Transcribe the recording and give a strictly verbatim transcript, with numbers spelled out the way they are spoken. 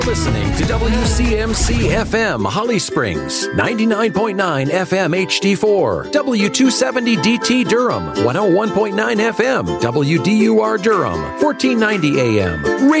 Listening to W C M C F M Holly Springs, ninety-nine point nine F M H D four, W two seventy D T Durham, one oh one point nine F M, W D U R Durham, fourteen ninety A M.